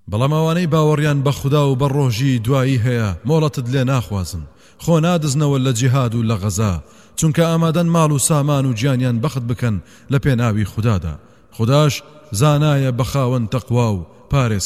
بەڵام ئەوانەی باوەڕیان بە خوددا و بە ڕۆژی دوایی هەیە مۆڵەتت لێ ناخوازن، خۆ نادزنەوە لە جیهاد و لە غەزا، چونکە ئامادەن ماڵ و سامان و گیانیان بەخت بکەن لە پێناوی خوددادا. خودداش زانایە بە خاوەن تەقوا و پارێز